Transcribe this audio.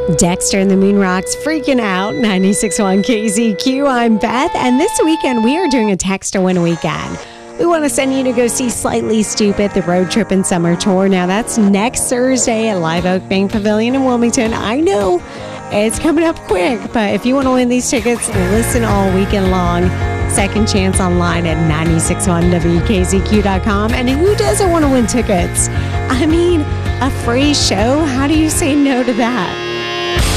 Dexter and the Moon Rocks freaking out. 96.1 KZQ. I'm Beth, and this weekend we are doing a text to win weekend. We want to send you to go see Slightly Stupid, the road trip and summer tour. Now that's next Thursday at Live Oak Bank Pavilion in Wilmington. I know it's coming up quick, but if you want to win these tickets, listen all weekend long. Second chance online at 961WKZQ.com. And who doesn't want to win tickets? I mean, a free show? How do you say no to that?